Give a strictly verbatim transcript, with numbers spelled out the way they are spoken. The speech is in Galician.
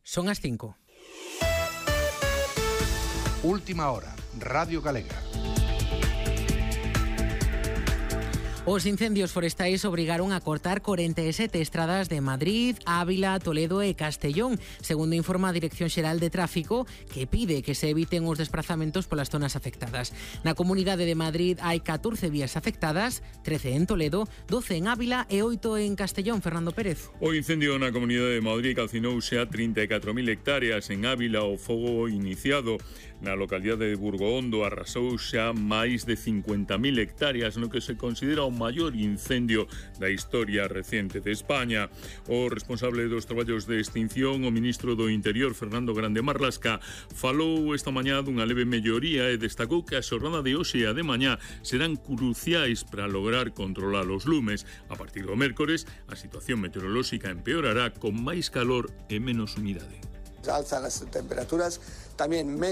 Son as cinco. Última hora, Radio Galega. Os incendios forestais obrigaron a cortar corenta e sete estradas de Madrid, Ávila, Toledo e Castellón, segundo informa a Dirección Xeral de Tráfico, que pide que se eviten os desplazamentos polas zonas afectadas. Na Comunidade de Madrid hai catorce vías afectadas, trece en Toledo, doce en Ávila e oito en Castellón. Fernando Pérez. O incendio na Comunidade de Madrid calcinouse a trinta e catro mil hectáreas. En Ávila o fogo iniciado na localidade de Burgohondo arrasou xa máis de cincuenta mil hectáreas, no que se considera o maior incendio da historia reciente de España. O responsable dos traballos de extinción, o ministro do Interior, Fernando Grande Marlasca, falou esta mañá dunha leve melloría e destacou que a xornada de hoxe e a de mañá serán cruciais para lograr controlar os lumes. A partir do mércores, a situación meteorolóxica empeorará con máis calor e menos humidade. Alzan as temperaturas, tamén menos